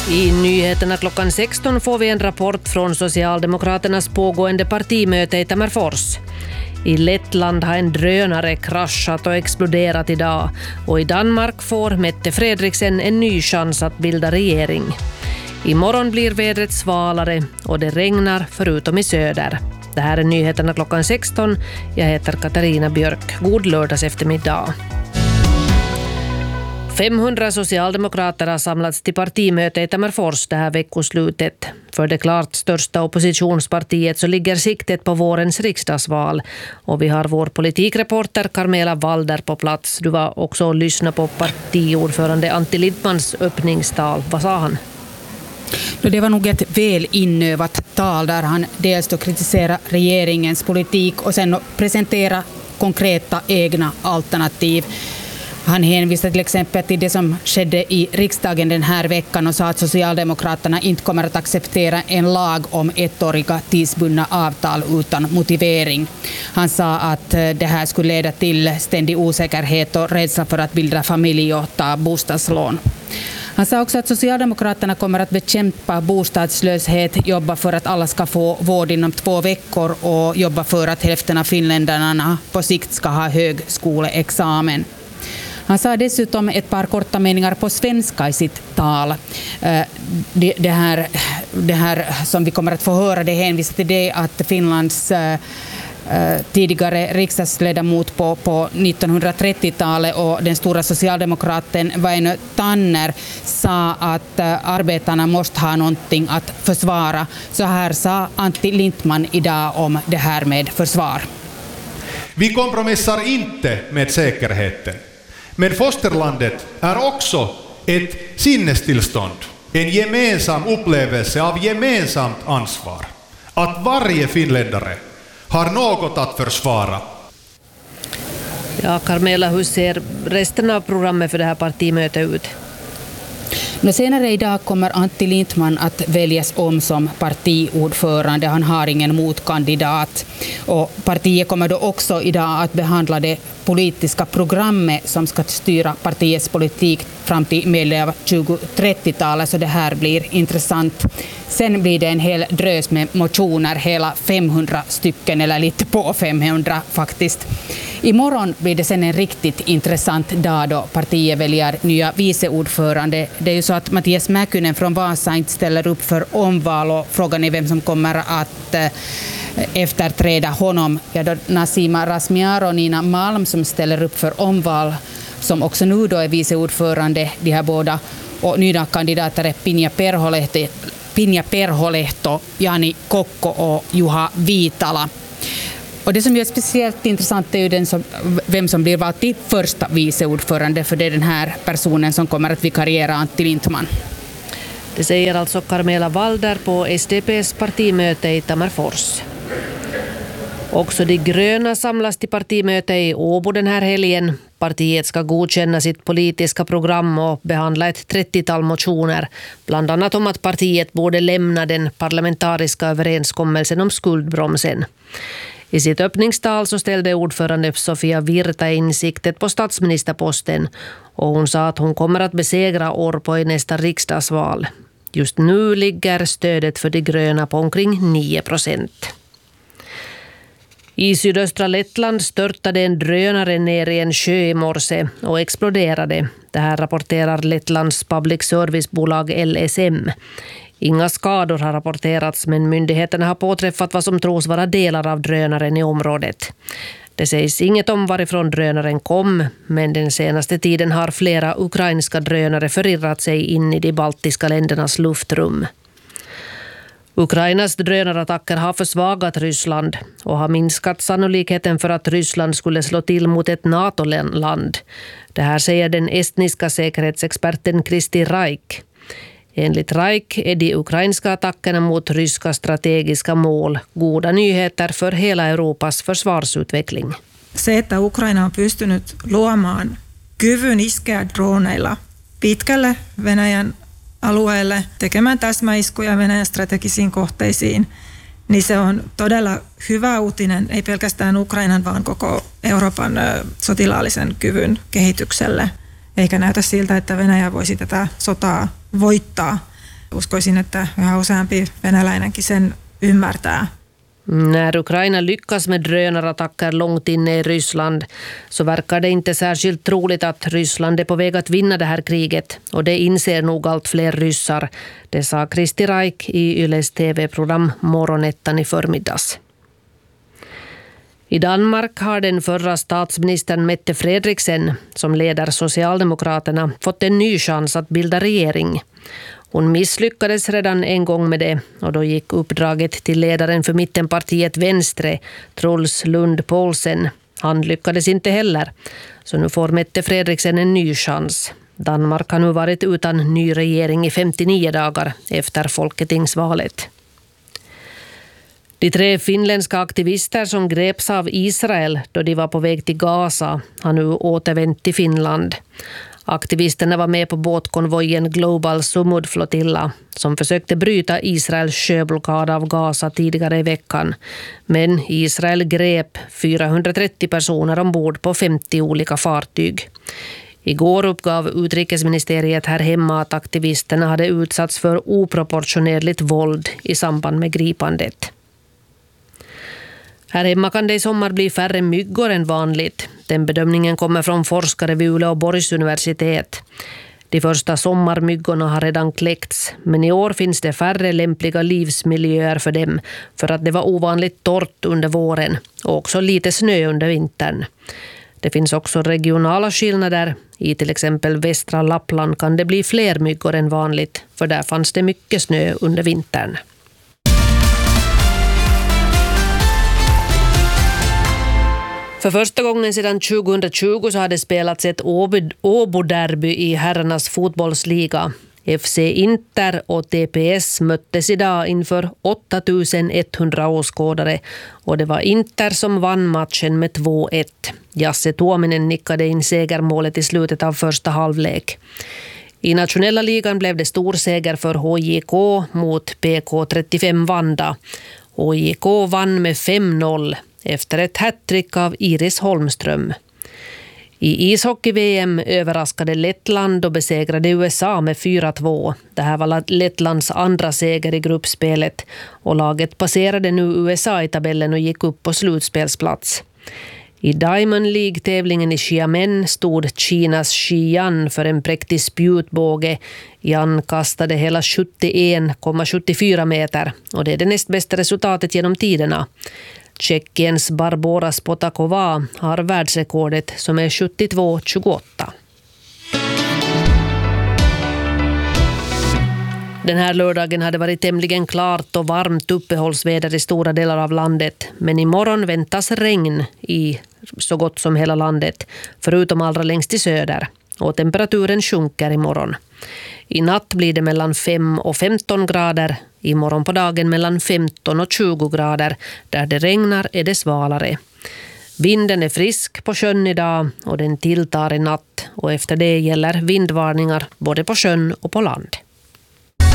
I nyheterna klockan 16 får vi en rapport från Socialdemokraternas pågående partimöte i Tammerfors. I Lettland har en drönare kraschat och exploderat idag, och i Danmark får Mette Fredriksen en ny chans att bilda regering. Imorgon blir vädret svalare och det regnar förutom i söder. Det här är nyheterna klockan 16. Jag heter Katarina Björk. God lördags eftermiddag. 500 socialdemokrater har samlats till partimöte i Tammerfors det här veckoslutet. För det klart största oppositionspartiet så ligger siktet på vårens riksdagsval. Och vi har vår politikreporter Carmela Walder på plats. Du var också och lyssnade på partiordförande Antti Lindmans öppningstal. Vad sa han? Det var nog ett väl inövat tal där han dels då kritiserade regeringens politik och sen presentera konkreta egna alternativ. Han hänvisade till exempel till det som skedde i riksdagen den här veckan och sa att Socialdemokraterna inte kommer att acceptera en lag om ettåriga tidsbundna avtal utan motivering. Han sa att det här skulle leda till ständig osäkerhet och rädsla för att bilda familj och ta bostadslån. Han sa också att Socialdemokraterna kommer att bekämpa bostadslöshet, jobba för att alla ska få vård inom 2 veckor och jobba för att hälften av finländarna på sikt ska ha högskoleexamen. Han sa dessutom ett par korta meningar på svenska i sitt tal. Det här som vi kommer att få höra, det hänvisar till det att Finlands tidigare riksdagsledamot på 1930-talet och den stora socialdemokraten Väinö Tanner sa att arbetarna måste ha någonting att försvara. Så här sa Antti Lindman idag om det här med försvar. Vi kompromissar inte med säkerheten. Men fosterlandet är också ett sinnestillstånd, en gemensam upplevelse av gemensamt ansvar. Att varje finländare har något att försvara. Ja, Carmela, hur ser resten av programmet för det här partimötet ut? Senare idag kommer Antti Lindman att väljas om som partiordförande. Han har ingen motkandidat. Och partiet kommer då också idag att behandla det politiska programmet som ska styra partiets politik fram till medel av 2030-talet, så det här blir intressant. Sen blir det en hel drös med motioner, hela 500 stycken, eller lite på 500 faktiskt. Imorgon blir det sen en riktigt intressant dag då partiet väljer nya viceordförande. Det är ju så att Mattias Mäkynen från Vasa inte ställer upp för omval, och frågan är vem som kommer att efterträda honom. Ja, då Nasima Razmyar och Nina Malm som ställer upp för omval, som också nu då är viceordförande, de här båda. Och nya kandidater är Pinja Perholehto, Jani Kokko och Juha Viitala. Och det som är speciellt intressant är ju vem som blir vald till första viceordförande, för det är den här personen som kommer att vikariera Antti Lindman. Det säger alltså Carmela Walder på SDP:s partimöte i Tammerfors. Också de gröna samlas till partimöte i Åbo den här helgen. Partiet ska godkänna sitt politiska program och behandla ett 30-tal motioner, bland annat om att partiet borde lämna den parlamentariska överenskommelsen om skuldbromsen. I sitt öppningstal så ställde ordförande Sofia Virta in siktet på statsministerposten, och hon sa att hon kommer att besegra Orpo i nästa riksdagsval. Just nu ligger stödet för de gröna på omkring 9%. I sydöstra Lettland störtade en drönare ner i en sjö i morse och exploderade. Det här rapporterar Lettlands public service-bolag LSM. Inga skador har rapporterats, men myndigheterna har påträffat vad som tros vara delar av drönaren i området. Det sägs inget om varifrån drönaren kom, men den senaste tiden har flera ukrainska drönare förirrat sig in i de baltiska ländernas luftrum. Ukrainas drönarattacker har försvagat Ryssland och har minskat sannolikheten för att Ryssland skulle slå till mot ett NATO-land. Det här säger den estniska säkerhetsexperten Kristi Raik. Enligt Raik är de ukrainska attackerna mot ryska strategiska mål goda nyheter för hela Europas försvarsutveckling. Se, että Ukraina on pystynyt luomaan kyvyn iskeä droneilla pitkälle Venäjän alueelle, tekemään täsmäiskuja Venäjän strategisiin kohteisiin, niin se on todella hyvä uutinen, ei pelkästään Ukrainan, vaan koko Euroopan sotilaallisen kyvyn kehitykselle. Eikä näytä siltä, että Venäjä voisi tätä sotaa voittaa Uskoisin, että yhä useampi venäläinenkin sen ymmärtää. När Ukraina lyckas med drönarattacker långt inne i Ryssland så verkar det inte särskilt troligt att Ryssland är på väg att vinna det här kriget. Och det inser nog allt fler ryssar. Det sa Kristi Raik i Yles TV-program Morgonettan i förmiddags. I Danmark har den förra statsministern Mette Frederiksen, som leder Socialdemokraterna, fått en ny chans att bilda regering. Hon misslyckades redan en gång med det och då gick uppdraget till ledaren för mittenpartiet Venstre, Truls Lund Poulsen. Han lyckades inte heller, så nu får Mette Frederiksen en ny chans. Danmark har nu varit utan ny regering i 59 dagar efter folketingsvalet. De 3 finländska aktivister som greps av Israel då de var på väg till Gaza har nu återvänt till Finland. Aktivisterna var med på båtkonvojen Global Sumud-flotilla som försökte bryta Israels sjöblockad av Gaza tidigare i veckan. Men Israel grep 430 personer ombord på 50 olika fartyg. Igår uppgav utrikesministeriet här hemma att aktivisterna hade utsatts för oproportionerligt våld i samband med gripandet. Här hemma kan det i sommar bli färre myggor än vanligt. Den bedömningen kommer från forskare vid Uleåborgs universitet. De första sommarmyggorna har redan kläckts, men i år finns det färre lämpliga livsmiljöer för dem för att det var ovanligt torrt under våren och också lite snö under vintern. Det finns också regionala skillnader. I till exempel västra Lappland kan det bli fler myggor än vanligt, för där fanns det mycket snö under vintern. För första gången sedan 2020 så har det spelats ett Åbo-derby i herrarnas fotbollsliga. FC Inter och TPS möttes idag inför 8100 åskådare och det var Inter som vann matchen med 2-1. Jasse Tuominen nickade in segermålet i slutet av första halvlek. I nationella ligan blev det stor seger för HJK mot PK35 Vanda. HJK vann med 5-0 efter ett hattrick av Iris Holmström. I ishockey-VM överraskade Lettland och besegrade USA med 4-2. Det här var Lettlands andra seger i gruppspelet och laget passerade nu USA i tabellen och gick upp på slutspelsplats. I Diamond League-tävlingen i Xiamen stod Kinas Xi'an för en präktig spjutbåge. Yan kastade hela 71,74 meter och det är det näst bästa resultatet genom tiderna. Tjeckiens Barbora Spotakova har världsrekordet som är 72,28. Den här lördagen hade varit tämligen klart och varmt uppehållsväder i stora delar av landet. Men imorgon väntas regn i så gott som hela landet, förutom allra längst i söder. Och temperaturen sjunker imorgon. I natt blir det mellan 5 och 15 grader. Imorgon på dagen mellan 15 och 20 grader. Där det regnar är det svalare. Vinden är frisk på sjön idag och den tilltar i natt. Och efter det gäller vindvarningar både på sjön och på land.